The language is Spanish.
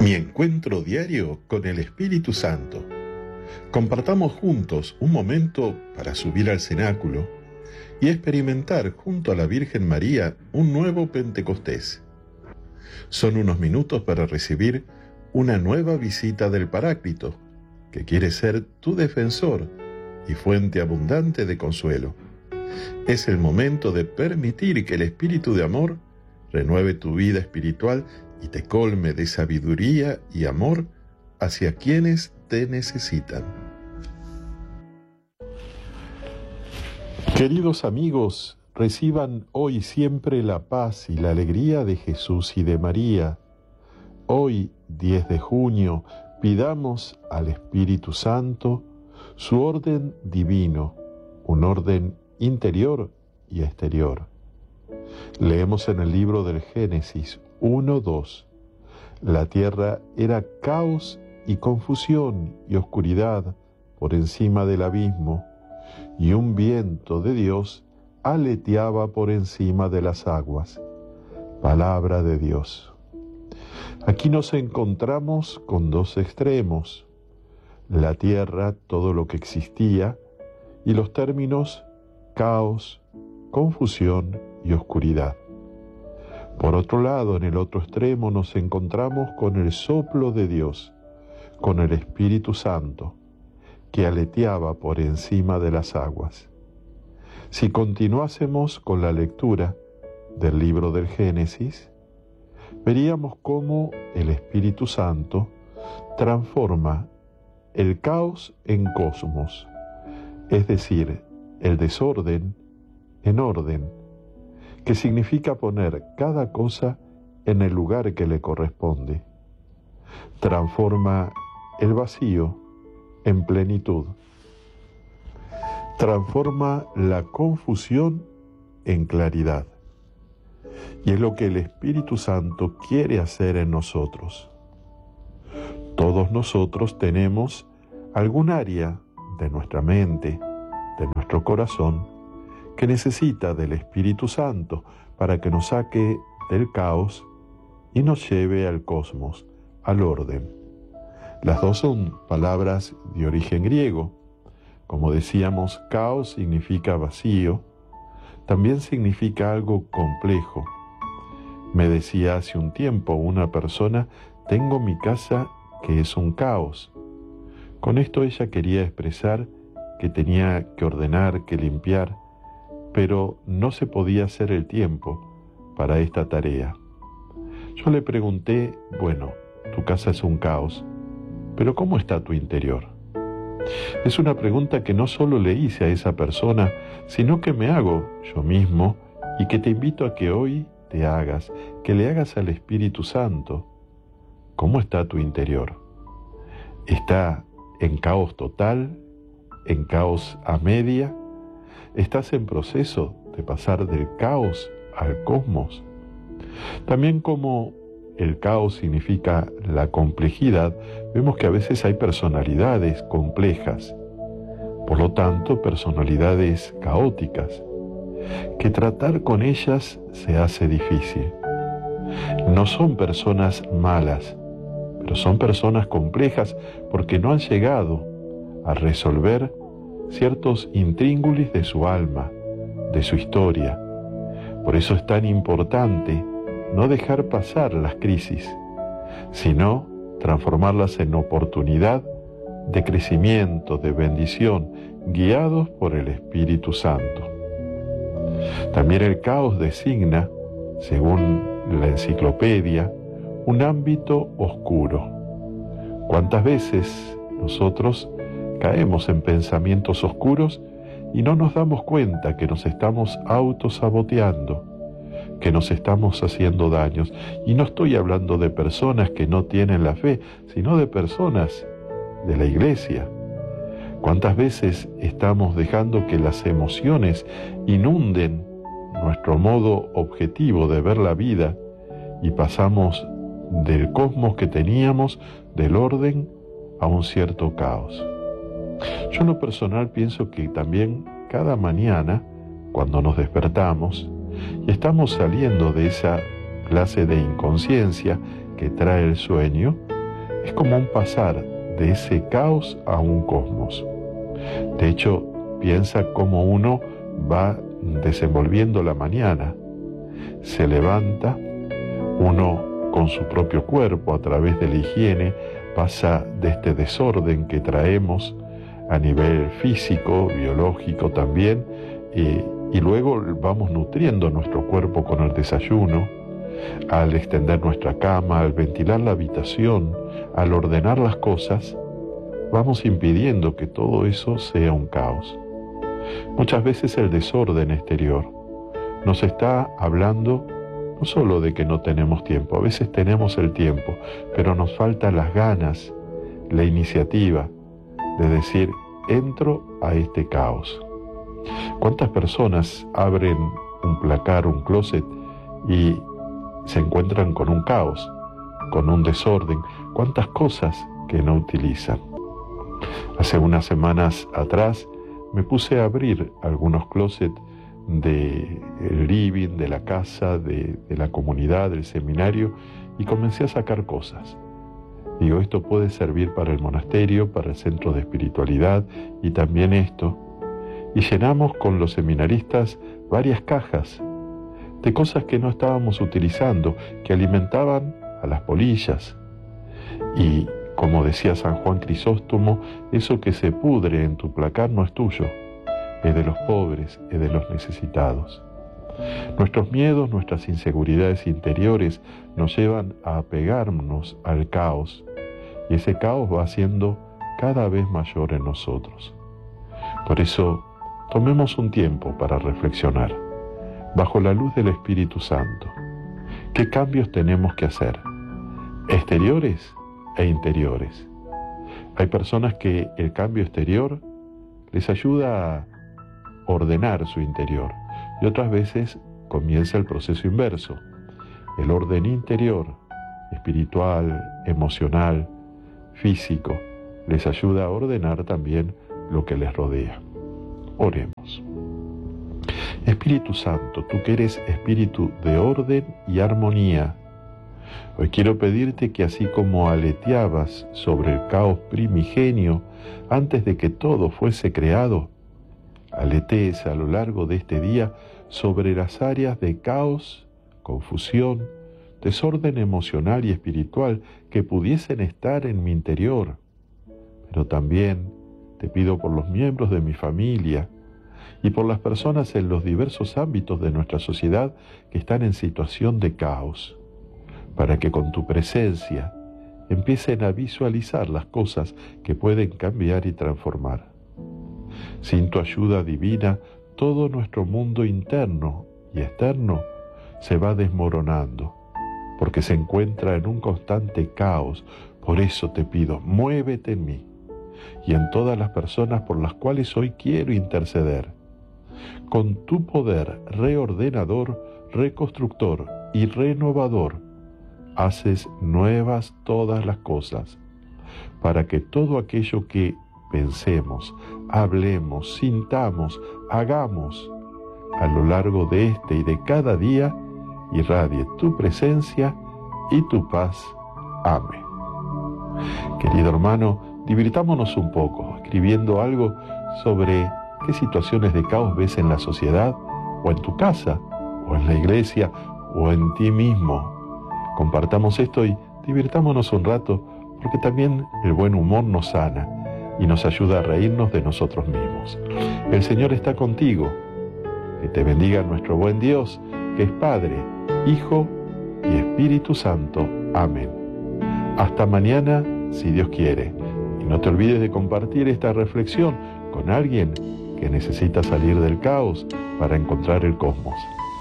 Mi encuentro diario con el Espíritu Santo. Compartamos juntos un momento para subir al cenáculo y experimentar junto a la Virgen María un nuevo Pentecostés. Son unos minutos para recibir una nueva visita del Paráclito, que quiere ser tu defensor y fuente abundante de consuelo. Es el momento de permitir que el Espíritu de amor renueve tu vida espiritual y te colme de sabiduría y amor hacia quienes te necesitan. Queridos amigos, reciban hoy siempre la paz y la alegría de Jesús y de María. Hoy, 10 de junio, pidamos al Espíritu Santo su orden divino, un orden interior y exterior. Leemos en el libro del Génesis 1:2. La tierra era caos y confusión y oscuridad por encima del abismo, y un viento de Dios aleteaba por encima de las aguas. Palabra de Dios. Aquí nos encontramos con dos extremos: la tierra, todo lo que existía, y los términos caos, confusión y oscuridad. Por otro lado, en el otro extremo nos encontramos con el soplo de Dios, con el Espíritu Santo, que aleteaba por encima de las aguas. Si continuásemos con la lectura del libro del Génesis, veríamos cómo el Espíritu Santo transforma el caos en cosmos, es decir, el desorden en orden, que significa poner cada cosa en el lugar que le corresponde. Transforma el vacío en plenitud. Transforma la confusión en claridad. Y es lo que el Espíritu Santo quiere hacer en nosotros. Todos nosotros tenemos algún área de nuestra mente, de nuestro corazón, que necesita del Espíritu Santo para que nos saque del caos y nos lleve al cosmos, al orden. Las dos son palabras de origen griego. Como decíamos, caos significa vacío, también significa algo complejo. Me decía hace un tiempo una persona: tengo mi casa que es un caos. Con esto ella quería expresar que tenía que ordenar, que limpiar, pero no se podía hacer el tiempo para esta tarea. Yo le pregunté: bueno, tu casa es un caos, pero ¿cómo está tu interior? Es una pregunta que no solo le hice a esa persona, sino que me hago yo mismo y que te invito a que hoy te hagas, que le hagas al Espíritu Santo. ¿Cómo está tu interior? ¿Está en caos total? ¿En caos a media? ¿Estás en proceso de pasar del caos al cosmos? También como el caos significa la complejidad, vemos que a veces hay personalidades complejas, por lo tanto personalidades caóticas, que tratar con ellas se hace difícil. No son personas malas, pero son personas complejas porque no han llegado a resolver ciertos intríngulis de su alma, de su historia. Por eso es tan importante no dejar pasar las crisis, sino transformarlas en oportunidad de crecimiento, de bendición, guiados por el Espíritu Santo. También el caos designa, según la enciclopedia, un ámbito oscuro. ¿Cuántas veces nosotros caemos en pensamientos oscuros y no nos damos cuenta que nos estamos autosaboteando, que nos estamos haciendo daños? Y no estoy hablando de personas que no tienen la fe, sino de personas de la iglesia. ¿Cuántas veces estamos dejando que las emociones inunden nuestro modo objetivo de ver la vida y pasamos del cosmos que teníamos, del orden, a un cierto caos? Yo en lo personal pienso que también cada mañana, cuando nos despertamos y estamos saliendo de esa clase de inconsciencia que trae el sueño, Es como un pasar de ese caos a un cosmos. De hecho, piensa cómo uno va desenvolviendo la mañana. Se levanta, uno con su propio cuerpo, a través de la higiene, pasa de este desorden que traemos a nivel físico, biológico también, y luego vamos nutriendo nuestro cuerpo con el desayuno, al extender nuestra cama, al ventilar la habitación, al ordenar las cosas, vamos impidiendo que todo eso sea un caos. Muchas veces el desorden exterior nos está hablando no solo de que no tenemos tiempo, a veces tenemos el tiempo, pero nos faltan las ganas, la iniciativa de decir, entro a este caos. ¿Cuántas personas abren un placar, un closet y se encuentran con un caos, con un desorden? ¿Cuántas cosas que no utilizan? Hace unas semanas atrás me puse a abrir algunos closets del living, de la casa, de la comunidad, del seminario, y comencé a sacar cosas. Digo, esto puede servir para el monasterio, para el centro de espiritualidad y también esto. Y llenamos con los seminaristas varias cajas de cosas que no estábamos utilizando, que alimentaban a las polillas. Y como decía San Juan Crisóstomo, eso que se pudre en tu placar no es tuyo, es de los pobres, es de los necesitados. Nuestros miedos, nuestras inseguridades interiores nos llevan a apegarnos al caos, y ese caos va siendo cada vez mayor en nosotros. Por eso, tomemos un tiempo para reflexionar, bajo la luz del Espíritu Santo. ¿Qué cambios tenemos que hacer? Exteriores e interiores. Hay personas que el cambio exterior les ayuda a ordenar su interior, y otras veces comienza el proceso inverso. El orden interior, espiritual, emocional, físico, les ayuda a ordenar también lo que les rodea. Oremos. Espíritu Santo, tú que eres espíritu de orden y armonía, hoy quiero pedirte que así como aleteabas sobre el caos primigenio antes de que todo fuese creado, aletees a lo largo de este día sobre las áreas de caos, confusión, desorden emocional y espiritual que pudiesen estar en mi interior. Pero también te pido por los miembros de mi familia y por las personas en los diversos ámbitos de nuestra sociedad que están en situación de caos, para que con tu presencia empiecen a visualizar las cosas que pueden cambiar y transformar. Sin tu ayuda divina, todo nuestro mundo interno y externo se va desmoronando, porque se encuentra en un constante caos. Por eso te pido, muévete en mí y en todas las personas por las cuales hoy quiero interceder. Con tu poder reordenador, reconstructor y renovador, haces nuevas todas las cosas, para que todo aquello que pensemos, hablemos, sintamos, hagamos a lo largo de este y de cada día, irradie tu presencia y tu paz. Amén. Querido hermano, divirtámonos un poco escribiendo algo sobre qué situaciones de caos ves en la sociedad, o en tu casa, o en la iglesia, o en ti mismo. Compartamos esto y divirtámonos un rato, porque también el buen humor nos sana y nos ayuda a reírnos de nosotros mismos. El Señor está contigo. Que te bendiga nuestro buen Dios, que es Padre, Hijo y Espíritu Santo. Amén. Hasta mañana, si Dios quiere. Y no te olvides de compartir esta reflexión con alguien que necesita salir del caos para encontrar el cosmos.